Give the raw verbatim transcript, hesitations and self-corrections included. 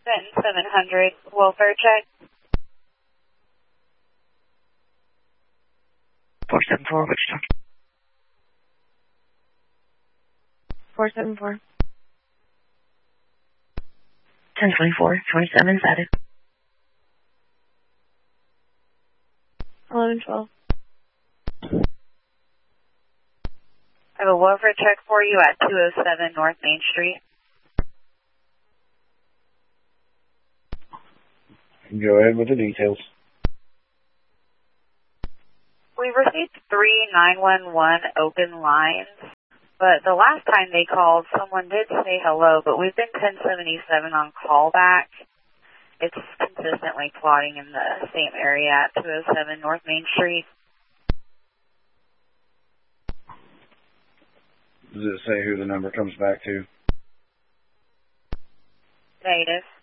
Benton seven hundred, welfare check. four seven four, Wichita. four seven four. ten twenty-four, twenty-seven, Saturday. eleven twelve. I have a welfare check for you at two oh seven North Main Street. Go ahead with the details. We've received three nine one one open lines, but the last time they called, someone did say hello, but we've been ten seventy-seven on callback. It's consistently plotting in the same area at two oh seven North Main Street. Does it say who the number comes back to? Negative.